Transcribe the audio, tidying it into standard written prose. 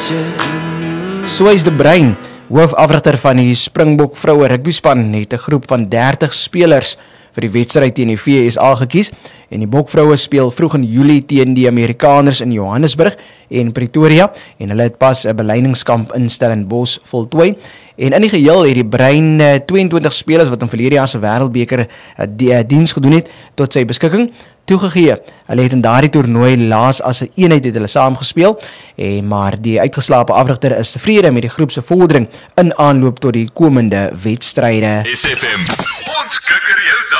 Suys de Bruin, hoofafrigter van die Springbok vroue rugbyspan, het 'n groep van 30 spelers vir die wedstryd teen die VSA gekies en die Bokvroue speel vroeg in Julie teen die Amerikaners in Johannesburg en Pretoria en hulle het pas 'n beleidingskamp in Stellenbosch voltooi. En in die geheel het die Bruin 22 spelers wat in verlede jaar se Wêreldbeker diens gedoen het tot sy beskikking toegegee. Hulle het in daardie toernooi laas as 'n eenheid het hulle saam gespeel, maar die uitgeslaapte afrigter is tevrede met die groep se vordering in aanloop tot die komende wedstryde. SFM. Ons